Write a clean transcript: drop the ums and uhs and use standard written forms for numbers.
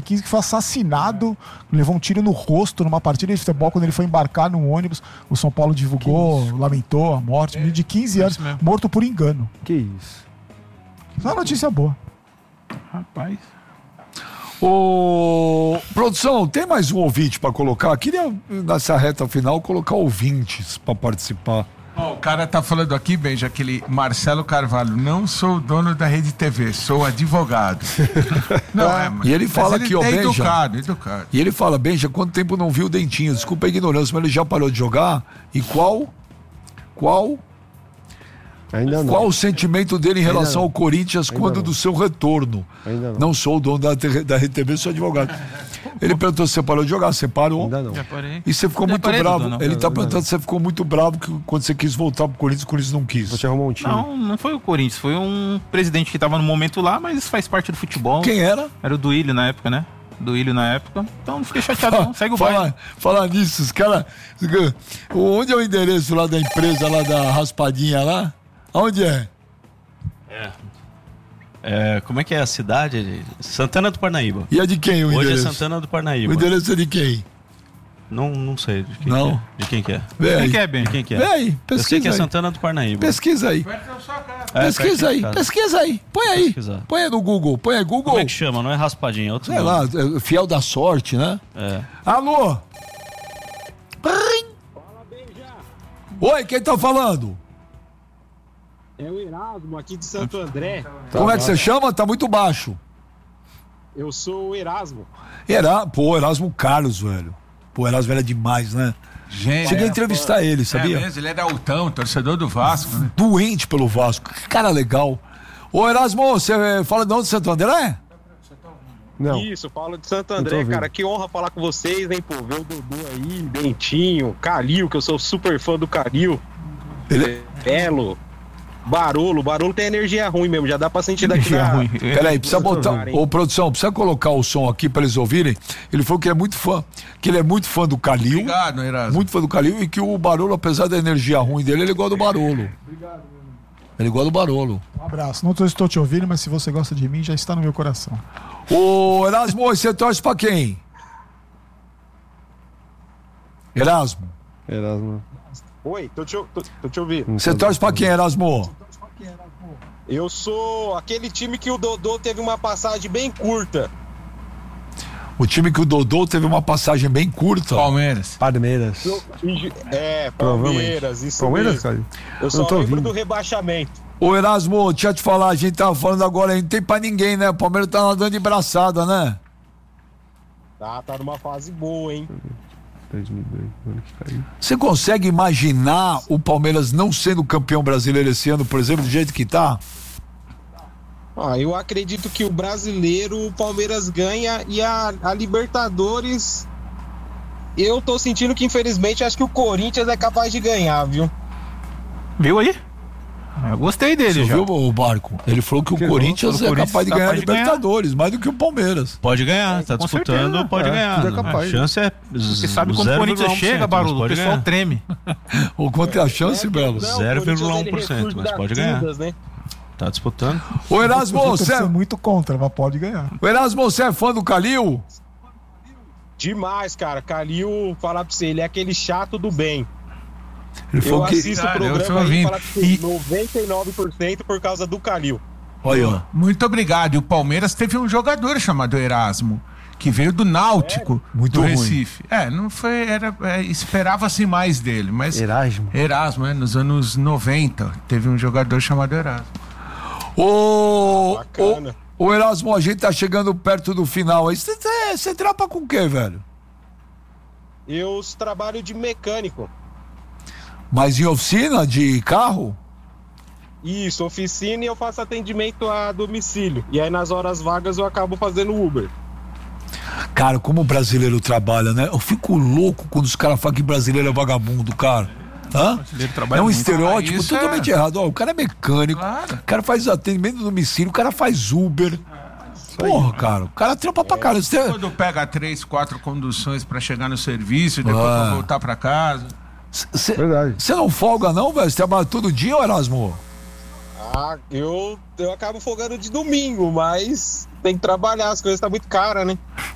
2015, que foi assassinado, levou um tiro no rosto numa partida de futebol quando ele foi embarcar num ônibus. O São Paulo divulgou, lamentou a morte. Um menino de 15 anos, morto por engano. Que isso? Isso é uma notícia boa. Rapaz. Ô, produção, tem mais um ouvinte pra colocar? Queria, nessa reta final, colocar ouvintes pra participar. O cara tá falando aqui, Benja, aquele Marcelo Carvalho, não sou o dono da Rede TV, sou advogado. Não, e ele fala aqui, ó, Benja. Educado. E ele fala, Benja, quanto tempo não viu o Dentinho? Desculpa a ignorância, mas ele já parou de jogar? E qual Ainda não. Qual o sentimento dele em relação ao Corinthians quando do seu retorno? Ainda não. Não sou o dono da RTV, sou advogado. Ele perguntou se você parou de jogar, você parou? Ainda não. E você ficou muito bravo. Ele tá perguntando se você ficou muito bravo que quando você quis voltar pro Corinthians, o Corinthians não quis. Você arrumou um time? Não foi o Corinthians, foi um presidente que tava no momento lá, mas isso faz parte do futebol. Quem era? Era o Duílio na época, né? Então não fiquei chateado não, segue o baile. Falar nisso, os caras... Onde é o endereço lá da empresa, lá da raspadinha lá? Onde é? Como é que é a cidade? Santana do Parnaíba. E é de quem o endereço? Hoje é Santana do Parnaíba. O endereço é de quem? Não sei de quem não. Que é. De quem que é? Vem Quem que é? Vem aí, pesquisa. Eu sei que é aí. Santana do Parnaíba. Pesquisa aí. Pesquisa aí. Põe aí. Põe aí no Google. Põe aí, Google. Como é que chama? Não é raspadinha, é outro sei nome. lá, fiel da sorte, né? Alô? Oi, quem tá falando? É o Erasmo, aqui de Santo André. Como é que você chama? Tá muito baixo. Eu sou o Erasmo. Erasmo Carlos, velho. Erasmo era demais, né? Gente, cheguei a entrevistar ele, sabia? Mesmo, ele era altão, torcedor do Vasco, né? Doente pelo Vasco. Que cara legal. Ô, Erasmo, você fala de onde, de Santo André? Não. Isso, Paulo de Santo André, cara. Que honra falar com vocês, hein, pô. Ver o Dudu aí, Dentinho, Calil, que eu sou super fã do Calil. Belo. Barolo tem energia ruim mesmo, já dá pra sentir daqui na... ruim. Peraí, precisa botar... Ô, produção, precisa colocar o som aqui pra eles ouvirem. Ele falou que ele é muito fã do Calil. Obrigado, Erasmo. Muito fã do Calil e que o Barolo, apesar da energia ruim dele, ele gosta do Barolo. Obrigado. Ele gosta do Barolo. Um abraço. Não estou te ouvindo, mas se você gosta de mim, já está no meu coração. Ô, Erasmo, você torce pra quem? Erasmo. Oi, tô te ouvindo. Você torce pra quem, Erasmo? Eu sou aquele time que o Dodô teve uma passagem bem curta. O time que o Dodô teve uma passagem bem curta? Palmeiras, isso Palmeiras, mesmo. cara? Eu só lembro do rebaixamento. Ô, Erasmo, deixa eu te falar, a gente tava falando agora, aí, não tem pra ninguém, né? O Palmeiras tá nadando de braçada, né? Tá numa fase boa, hein? 2002, ano que caiu. Você consegue imaginar o Palmeiras não sendo campeão brasileiro esse ano, por exemplo, do jeito que tá? Eu acredito que o brasileiro, o Palmeiras ganha e a Libertadores, eu tô sentindo que infelizmente acho que o Corinthians é capaz de ganhar, viu? Viu aí? Eu gostei dele. Você viu o Barco? Ele falou que o Corinthians é capaz de ganhar a Libertadores, mais do que o Palmeiras. Pode ganhar, tá disputando, certeza, pode ganhar. É capaz. A chance é. Você sabe quando o Corinthians chega, Barulho, o pessoal treme. Ou quanto é a chance, Belo? 0,1%, mas pode ganhar. Né? Tá disputando. O Erasmo, você é muito contra, mas pode ganhar. O Erasmo, você é fã do Calil? Demais, cara. Calil, falar pra você, ele é aquele chato do bem. Eu assisto o programa e falo que 99% por causa do Calil. Olha, muito obrigado. E o Palmeiras teve um jogador chamado Erasmo, que veio do Náutico, do Recife. Não foi, esperava-se mais dele, mas Erasmo, nos anos 90, teve um jogador chamado Erasmo. Ô Erasmo, a gente tá chegando perto do final aí. Você trampa com o quê, velho? Eu trabalho de mecânico. Mas em oficina de carro? Isso, oficina, e eu faço atendimento a domicílio. E aí nas horas vagas eu acabo fazendo Uber. Cara, como o brasileiro trabalha, né? Eu fico louco quando os caras falam que brasileiro é vagabundo, cara. É um estereótipo totalmente errado. O cara é mecânico, o cara faz atendimento no domicílio, o cara faz Uber. Porra, cara, o cara trampa pra caralho. Quando pega 3, 4 conduções pra chegar no serviço e depois pra voltar pra casa. Você não folga não, velho? Você trabalha todo dia, Erasmo? Eu acabo folgando de domingo, mas tem que trabalhar, as coisas tá muito caras, né?